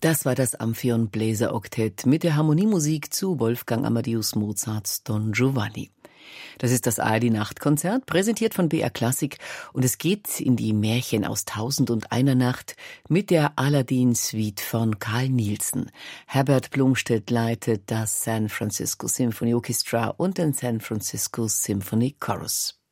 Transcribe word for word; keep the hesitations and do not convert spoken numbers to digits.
Das war das Amphion Bläseroktett mit der Harmoniemusik zu Wolfgang Amadeus Mozarts Don Giovanni. Das ist das A R D-Nachtkonzert, präsentiert von B R Klassik, und es geht in die Märchen aus Tausend und einer Nacht mit der Aladdin-Suite von Carl Nielsen. Herbert Blomstedt leitet das San Francisco Symphony Orchestra und den San Francisco Symphony Chorus.